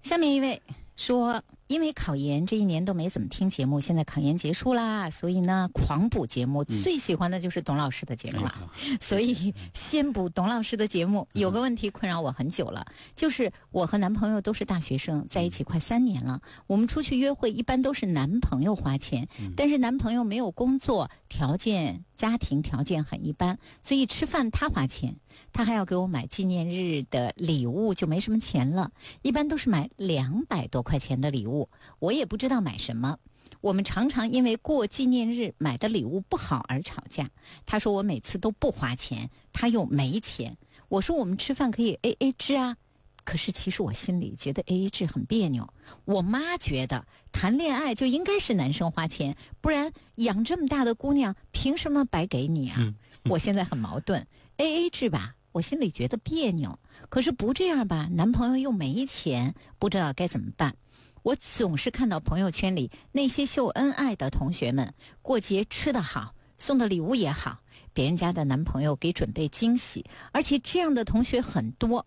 下面一位说，因为考研这一年都没怎么听节目，现在考研结束啦，所以呢狂补节目，最喜欢的就是董老师的节目了，所以先补董老师的节目。有个问题困扰我很久了，就是我和男朋友都是大学生，在一起快3年了，我们出去约会一般都是男朋友花钱，但是男朋友没有工作，家庭条件很一般，所以吃饭他花钱，他还要给我买纪念日的礼物，就没什么钱了，一般都是买200多块钱的礼物，我也不知道买什么。我们常常因为过纪念日买的礼物不好而吵架，他说我每次都不花钱，他又没钱，我说我们吃饭可以 AA 制啊，可是其实我心里觉得 AA 制很别扭。我妈觉得谈恋爱就应该是男生花钱，不然养这么大的姑娘凭什么白给你啊？我现在很矛盾， AA 制吧我心里觉得别扭，可是不这样吧男朋友又没钱，不知道该怎么办。我总是看到朋友圈里那些秀恩爱的同学们，过节吃得好，送的礼物也好，别人家的男朋友给准备惊喜，而且这样的同学很多，